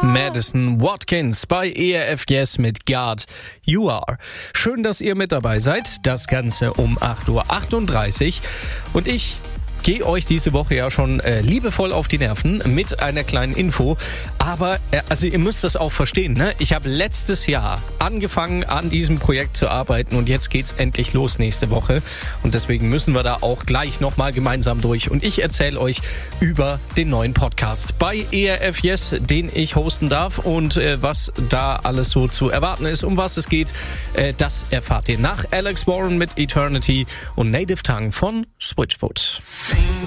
Madison Watkins bei ERF Yes mit God You Are. Schön, dass ihr mit dabei seid. Das Ganze um 8.38 Uhr. Und ich gehe euch diese Woche ja schon liebevoll auf die Nerven mit einer kleinen Info. Aber also ihr müsst das auch verstehen, ne? Ich habe letztes Jahr angefangen, an diesem Projekt zu arbeiten und jetzt geht's endlich los nächste Woche. Und deswegen müssen wir da auch gleich nochmal gemeinsam durch. Und ich erzähle euch über den neuen Podcast bei ERF Yes, den ich hosten darf. Und was da alles so zu erwarten ist, um was es geht, das erfahrt ihr nach Alex Warren mit Eternity und Native Tongue von Switchfoot. Think